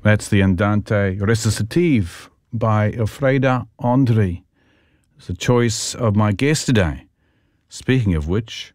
That's the Andante Recitative by Elfreda Andre. It's the choice of my guest today. Speaking of which,